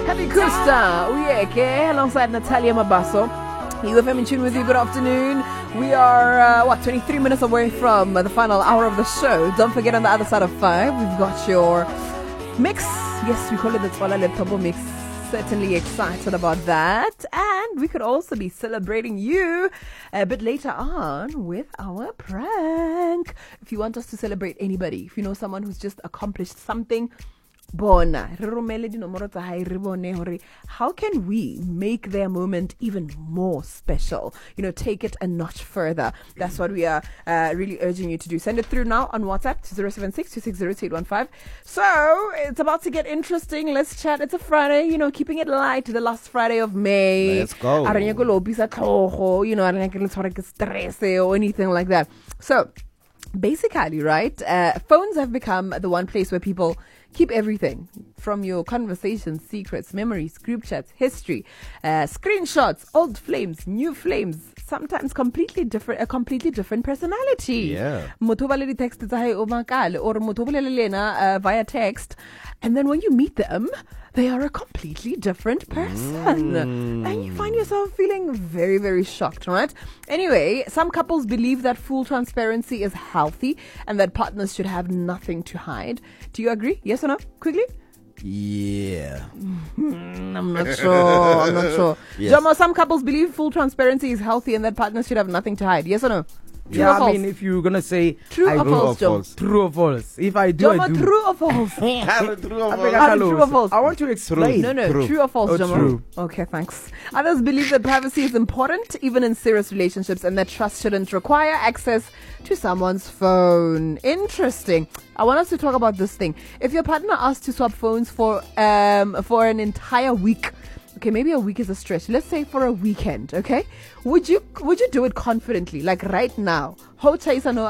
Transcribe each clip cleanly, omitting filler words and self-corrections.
Happy Kusta, Uyeke, alongside Natalia Mabaso. UFM in tune with you. Good afternoon. We are 23 minutes away from the final hour of the show. Don't forget, on the other side of 5, we've got your mix. Yes, we call it the Twala Laptop Mix. Certainly excited about that. And we could also be celebrating you a bit later on with our prank. If you want us to celebrate anybody, if you know someone who's just accomplished something, bona, how can we make their moment even more special? You know, take it a notch further. That's what we are really urging you to do. Send it through now on WhatsApp to 076-260-2815. So it's about to get interesting. Let's chat. It's a Friday, you know, keeping it light. The last Friday of May. Let's go. You know, or anything like that. So basically, right, phones have become the one place where people keep everything from your conversations, secrets, memories, group chats, history, screenshots, old flames, new flames, sometimes a completely different personality. Yeah. Motho text or via text, and then when you meet them, they are a completely different person. And you find yourself feeling very, very shocked, right? Anyway, some couples believe that full transparency is healthy and that partners should have nothing to hide. Do you agree? Yes or no? Quickly? Yeah. I'm not sure. Yes. Jomo, some couples believe full transparency is healthy and that partners should have nothing to hide. Yes or no? True or I false? mean, if you're gonna say True or false, Jomo? true or false. If I do, Jomo, I do. true or false? True or True or false? I want to explain. No. True or false, Oh, Jomo? true. Okay, thanks. Others believe that privacy is important, even in serious relationships, and that trust shouldn't require access to someone's phone. Interesting. I want us to talk about this thing. If your partner asks to swap phones for an entire week, okay, maybe a week is a stretch. Let's say for a weekend, okay? Would you do it confidently, like right now? Because you know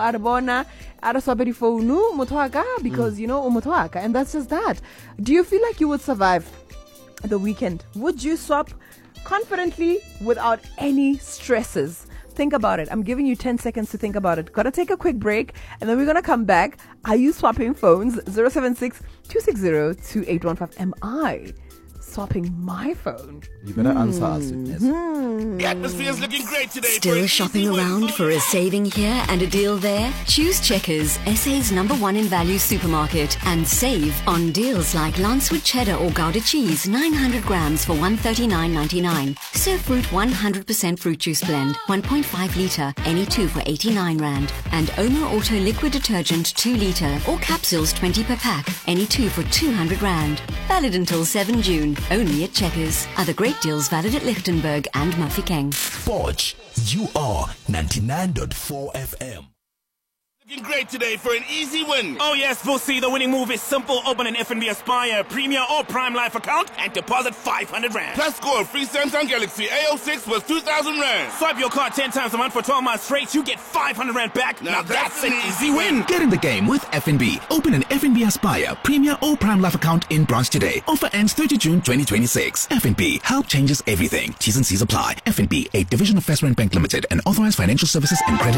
and that's just that. Do you feel like you would survive the weekend? Would you swap confidently without any stresses? Think about it. I'm giving you 10 seconds to think about it. Gotta take a quick break, and then we're gonna come back. Are you swapping phones? 076-260-2815. Am I swapping my phone? You better answer us, Witness. The atmosphere is looking great today. Still shopping around for a saving here and a deal there? Choose Checkers, SA's #1 in value supermarket, and save on deals like Lancewood cheddar or Gouda cheese, 900 grams for $139.99. Surf Fruit 100% fruit juice blend, 1.5 litre, any 2 for 89 Rand. And Omo Auto liquid detergent 2 litre or capsules 20 per pack, any 2 for 200 Rand. Valid until 7 June, only at Checkers. Other great deals valid at Lichtenberg and Mafeking. Forge, you are 99.4 FM. Looking great today for an easy win. Oh yes, we'll see. The winning move is simple. Open an FNB Aspire Premier or Prime Life account and deposit 500 Rand. Plus score a free Samsung Galaxy A06 worth 2,000 Rand. Swipe your card 10 times a month for 12 months straight. You get 500 Rand back. Now that's an easy win. Get in the game with FNB. Open an FNB Aspire Premier or Prime Life account in branch today. Offer ends 30 June 2026. FNB. Help changes everything. T's and C's apply. FNB, a division of FirstRand Bank Limited, an authorized financial services and credit